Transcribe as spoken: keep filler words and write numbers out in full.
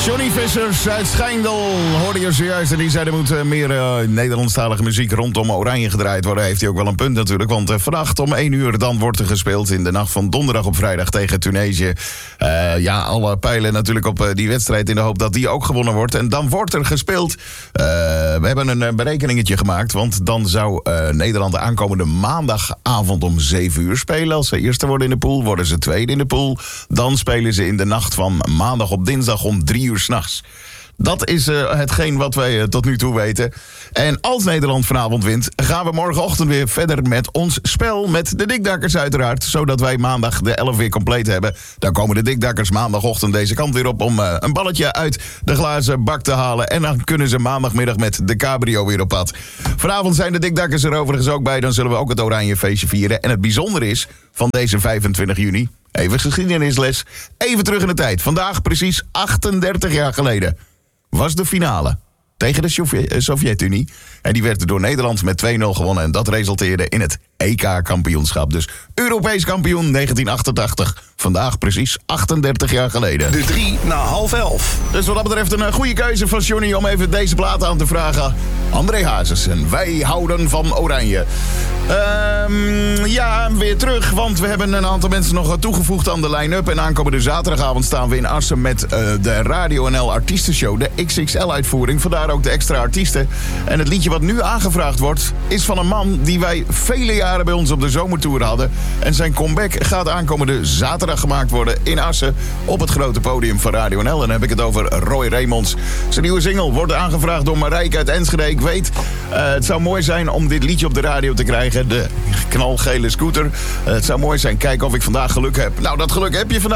Johnny Vissers uit Schijndel hoorde je zojuist. En die zei er moet uh, meer uh, Nederlandstalige muziek rondom Oranje gedraaid worden. Heeft hij ook wel een punt natuurlijk. Want uh, vannacht om één uur dan wordt er gespeeld in de nacht van donderdag op vrijdag tegen Tunesië. Uh, ja, alle pijlen natuurlijk op uh, die wedstrijd in de hoop dat die ook gewonnen wordt. En dan wordt er gespeeld. Uh, we hebben een uh, berekeningetje gemaakt. Want dan zou uh, Nederland de aankomende maandagavond om zeven uur spelen. Als ze eerste worden in de pool, worden ze tweede in de pool. Dan spelen ze in de nacht van maandag op dinsdag om drie uur 's nachts. Dat is uh, hetgeen wat wij uh, tot nu toe weten. En als Nederland vanavond wint, gaan we morgenochtend weer verder met ons spel. Met de Dikdakkers uiteraard, zodat wij maandag de elf weer compleet hebben. Dan komen de Dikdakkers maandagochtend deze kant weer op om uh, een balletje uit de glazen bak te halen. En dan kunnen ze maandagmiddag met de cabrio weer op pad. Vanavond zijn de Dikdakkers er overigens ook bij. Dan zullen we ook het Oranje feestje vieren. En het bijzondere is van deze vijfentwintig juni... Even geschiedenisles. Even terug in de tijd. Vandaag precies achtendertig jaar geleden was de finale tegen de Sovjet- Sovjet-Unie. En die werd door Nederland met twee nul gewonnen. En dat resulteerde in het E K-kampioenschap. Dus Europees kampioen negentien achtentachtig. Vandaag precies achtendertig jaar geleden. De drie na half elf. Dus wat dat betreft een goede keuze van Johnny om even deze plaat aan te vragen. André Hazes en wij houden van Oranje. Um, ja, weer terug, want we hebben een aantal mensen nog toegevoegd aan de line-up. En aankomende zaterdagavond staan we in Assen met uh, de Radio N L Artiestenshow. De X X L-uitvoering, vandaar ook de extra artiesten. En het liedje wat nu aangevraagd wordt, is van een man die wij vele jaren bij ons op de zomertour hadden. En zijn comeback gaat aankomende zaterdag gemaakt worden in Assen op het grote podium van Radio N L. En dan heb ik het over Roy Raymonds. Zijn nieuwe single wordt aangevraagd door Marijke uit Enschede. Ik weet, uh, het zou mooi zijn om dit liedje op de radio te krijgen. De knalgele scooter. Uh, het zou mooi zijn. Kijken of ik vandaag geluk heb. Nou, dat geluk heb je vandaag.